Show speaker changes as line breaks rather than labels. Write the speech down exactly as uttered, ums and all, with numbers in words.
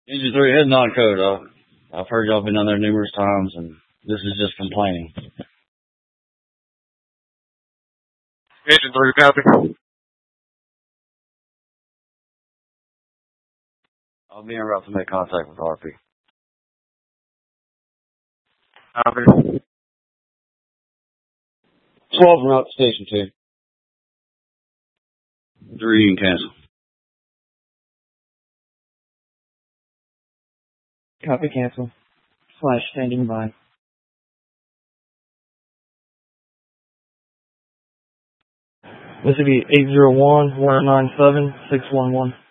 Engine three, heading on code. Uh, I've heard y'all been down there numerous times, and this is just complaining.
Engine three, copy.
I'll be en route to make contact with R P.
Copy.
twelve en route to station two. Three, you can cancel.
Copy, cancel. Flash standing by. This would be eight zero one, one nine seven, six one one.